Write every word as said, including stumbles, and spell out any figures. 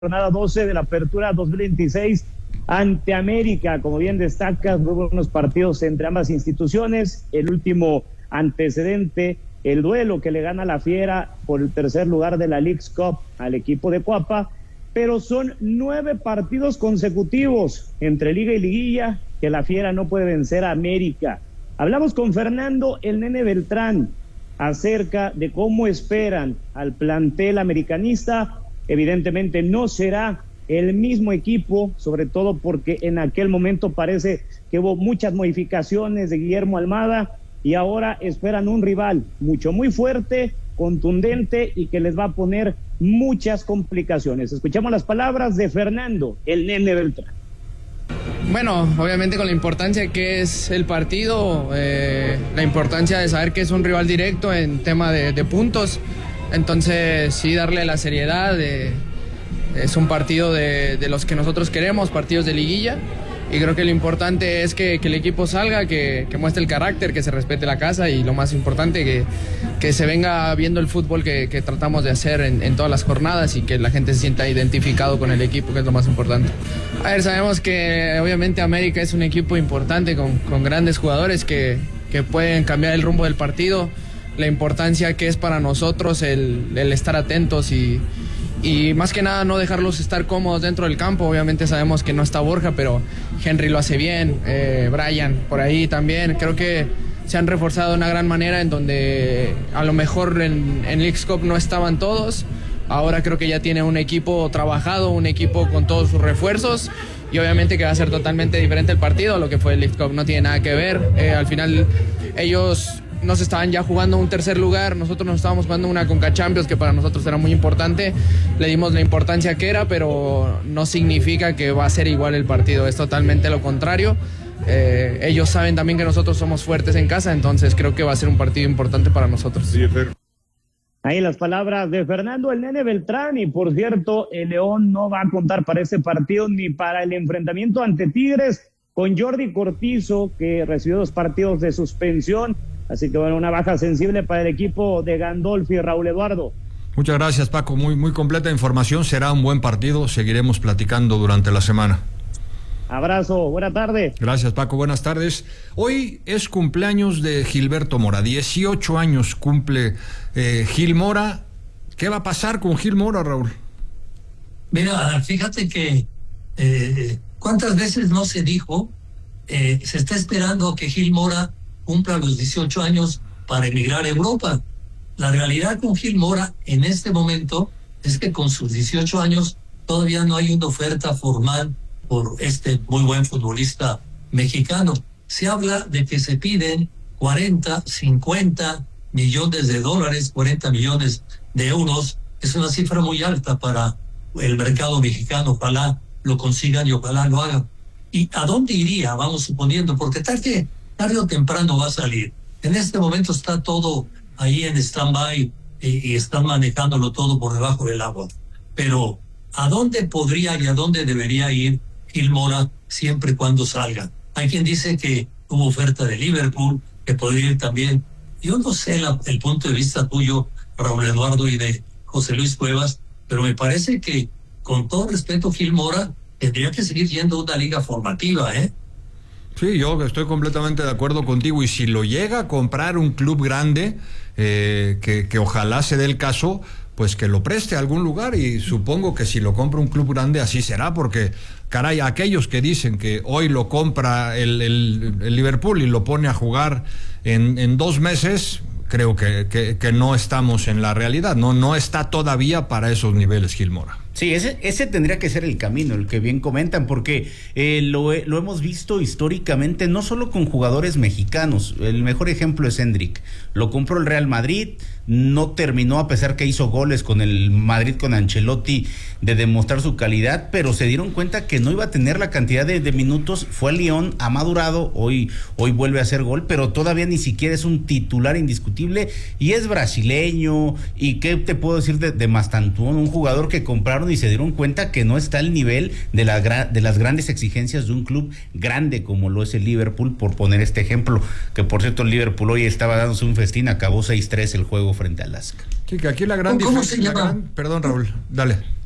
jornada doce de la Apertura dos mil veintiséis ante América. Como bien destacas, muy buenos partidos entre ambas instituciones. El último antecedente, el duelo que le gana la Fiera por el tercer lugar de la Leagues Cup al equipo de Cuapa, pero son nueve partidos consecutivos entre Liga y Liguilla que la Fiera no puede vencer a América. Hablamos con Fernando el Nene Beltrán acerca de cómo esperan al plantel americanista. Evidentemente no será el mismo equipo, sobre todo porque en aquel momento parece que hubo muchas modificaciones de Guillermo Almada y ahora esperan un rival mucho muy fuerte, contundente y que les va a poner muchas complicaciones. Escuchamos las palabras de Fernando el Nene Beltrán. Bueno, obviamente con la importancia que es el partido, eh, la importancia de saber que es un rival directo en tema de, de puntos, entonces sí darle la seriedad, de, es un partido de, de los que nosotros queremos, partidos de liguilla, y creo que lo importante es que, que el equipo salga, que, que muestre el carácter, que se respete la casa y lo más importante, que, que se venga viendo el fútbol que, que tratamos de hacer en, en todas las jornadas y que la gente se sienta identificado con el equipo, que es lo más importante. A ver, sabemos que obviamente América es un equipo importante con, con grandes jugadores que, que pueden cambiar el rumbo del partido, la importancia que es para nosotros el, el estar atentos y, y más que nada no dejarlos estar cómodos dentro del campo. Obviamente sabemos que no está Borja, pero Henry lo hace bien, eh, Brian por ahí también. Creo que se han reforzado de una gran manera en donde a lo mejor en, en Leagues Cup no estaban todos. Ahora creo que ya tiene un equipo trabajado, un equipo con todos sus refuerzos y obviamente que va a ser totalmente diferente el partido a lo que fue el Leagues Cup. No tiene nada que ver. Eh, al final ellos nos estaban ya jugando un tercer lugar, nosotros nos estábamos jugando una Conca Champions que para nosotros era muy importante, le dimos la importancia que era, pero no significa que va a ser igual el partido, es totalmente lo contrario. Eh, ellos saben también que nosotros somos fuertes en casa, entonces creo que va a ser un partido importante para nosotros. Sí, ahí las palabras de Fernando el Nene Beltrán. Y por cierto, el León no va a contar para este partido ni para el enfrentamiento ante Tigres con Jordi Cortizo, que recibió dos partidos de suspensión. Así que bueno, una baja sensible para el equipo de Gandolfi. Raúl Eduardo. Muchas gracias, Paco. Muy, muy completa información. Será un buen partido. Seguiremos platicando durante la semana. Abrazo, buena tarde. Gracias, Paco, buenas tardes. Hoy es cumpleaños de Gilberto Mora, dieciocho años cumple eh, Gil Mora. ¿Qué va a pasar con Gil Mora, Raúl? Mira, fíjate que eh, cuántas veces no se dijo, eh, se está esperando que Gil Mora cumpla los dieciocho años para emigrar a Europa. La realidad con Gil Mora en este momento es que con sus dieciocho años todavía no hay una oferta formal por este muy buen futbolista mexicano. Se habla de que se piden cuarenta, cincuenta millones de dólares, cuarenta millones de euros. Es una cifra muy alta para el mercado mexicano. Ojalá lo consigan y ojalá lo hagan. ¿Y a dónde iría? Vamos suponiendo, porque tarde, tarde o temprano va a salir. En este momento está todo ahí en stand-by y, y están manejándolo todo por debajo del agua. Pero ¿a dónde podría y a dónde debería ir Gil Mora siempre y cuando salga? Hay quien dice que hubo oferta de Liverpool, que podría ir también. Yo no sé la, el punto de vista tuyo, Raúl Eduardo, y de José Luis Cuevas, pero me parece que, con todo respeto, Gil Mora tendría que seguir yendo a una liga formativa, ¿eh? Sí, yo estoy completamente de acuerdo contigo, y si lo llega a comprar un club grande, eh, que, que ojalá se dé el caso, pues que lo preste a algún lugar, y supongo que si lo compra un club grande así será, porque caray, aquellos que dicen que hoy lo compra el, el, el Liverpool y lo pone a jugar en, en dos meses, creo que, que, que no estamos en la realidad, no, no está todavía para esos niveles Gil Mora. Sí, ese, ese tendría que ser el camino, el que bien comentan, porque eh, lo, lo hemos visto históricamente, no solo con jugadores mexicanos. El mejor ejemplo es Hendrik. Lo compró el Real Madrid, no terminó, a pesar que hizo goles con el Madrid, con Ancelotti, de demostrar su calidad, pero se dieron cuenta que no iba a tener la cantidad de, de minutos. Fue al Lyon, ha madurado, hoy, hoy vuelve a hacer gol, pero todavía ni siquiera es un titular indiscutible, y es brasileño. ¿Y qué te puedo decir de, de Mastantuono? Un jugador que compraron y se dieron cuenta que no está al nivel de, la, de las grandes exigencias de un club grande como lo es el Liverpool, por poner este ejemplo, que por cierto el Liverpool hoy estaba dándose un festín, acabó seis tres el juego frente al Lask. Sí, que aquí la gran ¿Cómo diferencia, se llama? Gran, perdón, Raúl, dale.